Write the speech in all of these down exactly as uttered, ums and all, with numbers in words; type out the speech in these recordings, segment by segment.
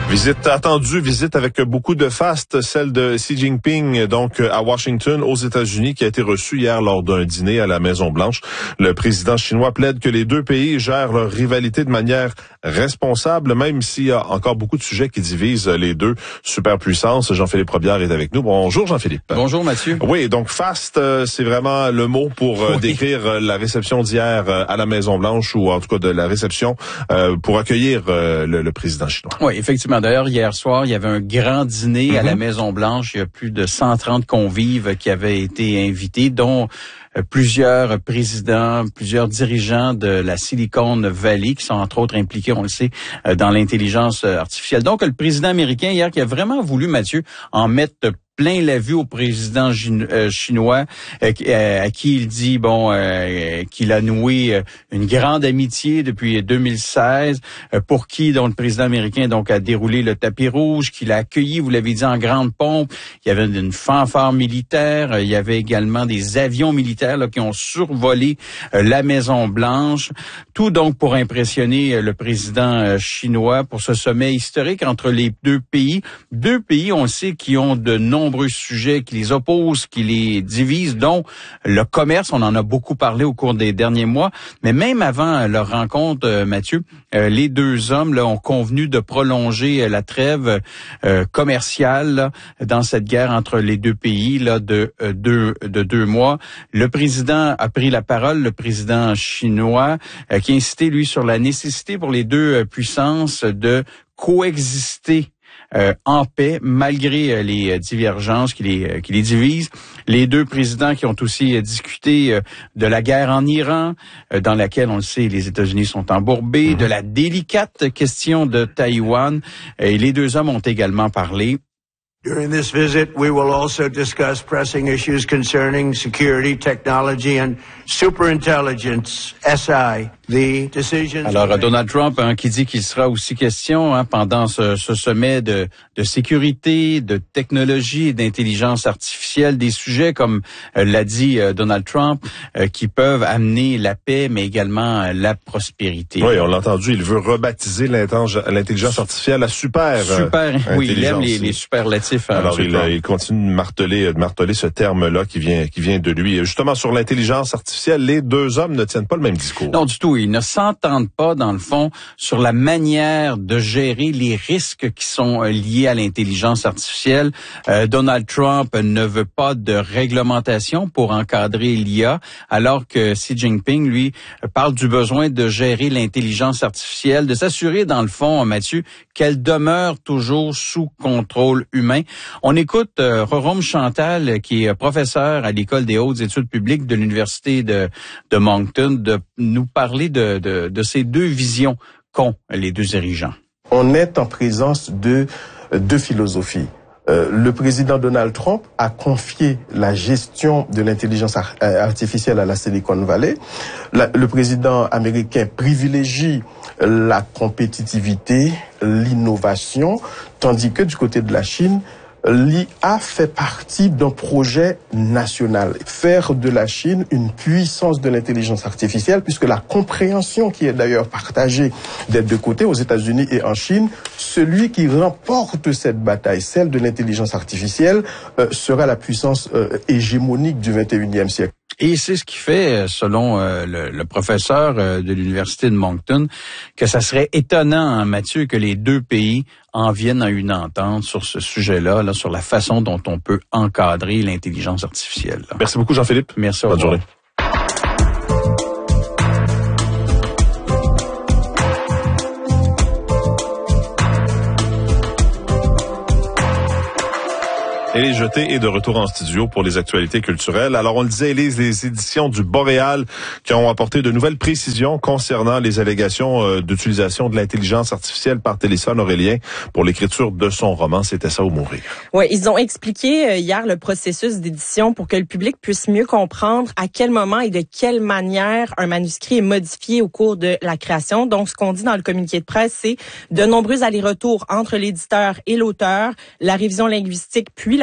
Visite attendue, visite avec beaucoup de faste, celle de Xi Jinping, donc à Washington, aux États-Unis, qui a été reçue hier lors d'un dîner à la Maison-Blanche. Le président chinois plaide que les deux pays gèrent leur rivalité de manière responsable, même s'il y a encore beaucoup de sujets qui divisent les deux superpuissances. Jean-Philippe Robillard est avec nous. Bonjour Jean-Philippe. Bonjour Mathieu. Oui, donc faste, c'est vraiment le mot pour oui. décrire la réception d'hier à la Maison-Blanche, ou en tout cas de la réception pour accueillir le, le président chinois. Oui, effectivement. D'ailleurs, hier soir, il y avait un grand dîner mm-hmm. à la Maison-Blanche. Il y a plus de cent trente convives qui avaient été invités, dont plusieurs présidents, plusieurs dirigeants de la Silicon Valley qui sont entre autres impliqués, on le sait, dans l'intelligence artificielle. Donc, le président américain hier qui a vraiment voulu, Mathieu, en mettre plein la vue au président chinois, à qui il dit bon euh, qu'il a noué une grande amitié depuis deux mille seize, pour qui donc le président américain donc a déroulé le tapis rouge, qu'il a accueilli, vous l'avez dit, en grande pompe. Il y avait une fanfare militaire, il y avait également des avions militaires là, qui ont survolé la Maison-Blanche, tout donc pour impressionner le président chinois pour ce sommet historique entre les deux pays. Deux pays, on le sait, qui ont de nombreux nombreux sujets qui les opposent, qui les divisent, dont le commerce. On en a beaucoup parlé au cours des derniers mois. Mais même avant leur rencontre, euh, Mathieu, euh, les deux hommes là, ont convenu de prolonger la trêve euh, commerciale là, dans cette guerre entre les deux pays là, de, euh, deux, de deux mois. Le président a pris la parole, le président chinois, euh, qui a insisté, lui, sur la nécessité pour les deux euh, puissances de coexister Euh, en paix, malgré euh, les divergences qui les, euh, qui les divisent. Les deux présidents qui ont aussi euh, discuté euh, de la guerre en Iran, euh, dans laquelle, on le sait, les États-Unis sont embourbés, mmh. de la délicate question de Taïwan. Et les deux hommes ont également parlé. During this visit, we will also discuss pressing issues concerning security, technology, and superintelligence, S I. The decisions... Alors, Donald Trump, hein, qui dit qu'il sera aussi question hein, pendant ce, ce sommet de, de sécurité, de technologie et d'intelligence artificielle, des sujets, comme euh, l'a dit euh, Donald Trump, euh, qui peuvent amener la paix, mais également euh, la prospérité. Oui, on l'a entendu, il veut rebaptiser l'intelligence artificielle à super. Super, euh, oui, il aime les, les superlatifs. Hein, Alors, il, il continue de marteler, de marteler ce terme-là qui vient, qui vient de lui. Justement, sur l'intelligence artificielle, les deux hommes ne tiennent pas le même discours. Non, du tout. Ils ne s'entendent pas, dans le fond, sur la manière de gérer les risques qui sont liés à l'intelligence artificielle. Euh, Donald Trump ne veut pas de réglementation pour encadrer l'I A, alors que Xi Jinping, lui, parle du besoin de gérer l'intelligence artificielle, de s'assurer, dans le fond, Mathieu, qu'elle demeure toujours sous contrôle humain. On écoute euh, Rorome Chantal, qui est professeur à l'École des hautes études publiques de l'Université de, de Moncton, de nous parler de, de, de ces deux visions qu'ont les deux dirigeants. On est en présence de deux philosophies. Euh, le président Donald Trump a confié la gestion de l'intelligence ar- artificielle à la Silicon Valley. La, le président américain privilégie la compétitivité, l'innovation, tandis que du côté de la Chine, l'I A fait partie d'un projet national. Faire de la Chine une puissance de l'intelligence artificielle, puisque la compréhension qui est d'ailleurs partagée des deux côtés, aux États-Unis et en Chine, celui qui remporte cette bataille, celle de l'intelligence artificielle, euh, sera la puissance euh, hégémonique du vingt et unième siècle. Et c'est ce qui fait, selon euh, le, le professeur euh, de l'Université de Moncton, que ça serait étonnant, hein, Mathieu, que les deux pays en viennent à une entente sur ce sujet-là, là, sur la façon dont on peut encadrer l'intelligence artificielle. Là. Merci beaucoup, Jean-Philippe. Merci. Bonne journée. Et les jetés est de retour en studio pour les actualités culturelles. Alors, on le disait, les, les éditions du Boréal qui ont apporté de nouvelles précisions concernant les allégations euh, d'utilisation de l'intelligence artificielle par Téléphone Aurélien pour l'écriture de son roman. C'était ça ou mourir. Oui, ils ont expliqué euh, hier le processus d'édition pour que le public puisse mieux comprendre à quel moment et de quelle manière un manuscrit est modifié au cours de la création. Donc, ce qu'on dit dans le communiqué de presse, c'est de nombreux allers-retours entre l'éditeur et l'auteur, la révision linguistique, puis la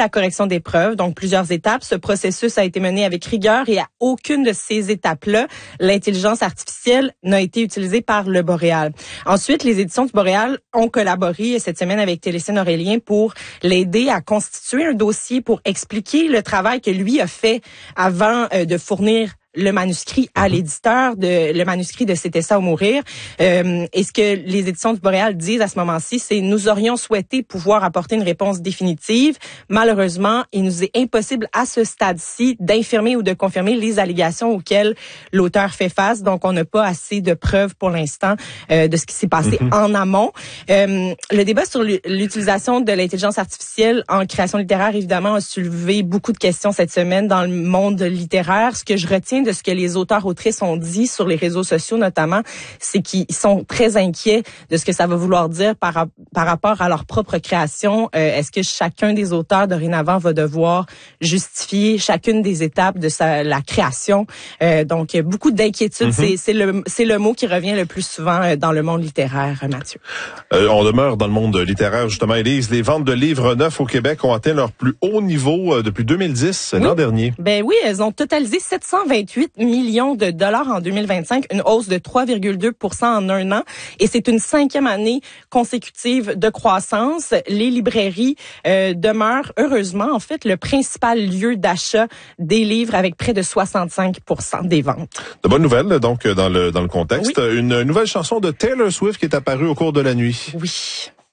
la correction des preuves, donc plusieurs étapes. Ce processus a été mené avec rigueur et à aucune de ces étapes-là, l'intelligence artificielle n'a été utilisée par le Boréal. Ensuite, les éditions du Boréal ont collaboré cette semaine avec Télésine Aurélien pour l'aider à constituer un dossier pour expliquer le travail que lui a fait avant euh, de fournir le manuscrit à l'éditeur, de le manuscrit de C'était ça ou mourir. Euh, et ce que les éditions du Boréal disent à ce moment-ci, c'est nous aurions souhaité pouvoir apporter une réponse définitive. Malheureusement, il nous est impossible à ce stade-ci d'infirmer ou de confirmer les allégations auxquelles l'auteur fait face. Donc, on n'a pas assez de preuves pour l'instant euh, de ce qui s'est passé mm-hmm. en amont. Euh, le débat sur l'utilisation de l'intelligence artificielle en création littéraire, évidemment, a soulevé beaucoup de questions cette semaine dans le monde littéraire. Ce que je retiens de ce que les auteurs-autrices ont dit sur les réseaux sociaux notamment, c'est qu'ils sont très inquiets de ce que ça va vouloir dire par, par rapport à leur propre création. Euh, est-ce que chacun des auteurs dorénavant va devoir justifier chacune des étapes de sa, la création? Euh, donc, beaucoup d'inquiétudes. Mm-hmm. C'est, c'est, le, c'est le mot qui revient le plus souvent dans le monde littéraire, Mathieu. Euh, on demeure dans le monde littéraire, justement, Élise. Les ventes de livres neufs au Québec ont atteint leur plus haut niveau depuis deux mille dix, oui. l'an dernier. Ben oui, elles ont totalisé sept cent vingt-huit millions de dollars en deux mille vingt-cinq, une hausse de trois virgule deux pour cent en un an. Et c'est une cinquième année consécutive de croissance. Les librairies euh, demeurent, heureusement, en fait, le principal lieu d'achat des livres avec près de soixante-cinq pour cent des ventes. De bonnes nouvelles, donc, dans le, dans le contexte. Oui. Une nouvelle chanson de Taylor Swift qui est apparue au cours de la nuit. Oui.